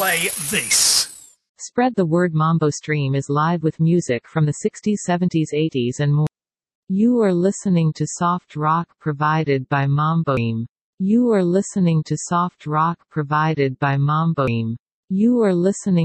play this. Spread the word. Mambo Stream is live with music from the 60s, 70s, 80s and more. You are listening to soft rock provided by Mambo Stream. You are listening to soft rock provided by Mambo Stream. You are listening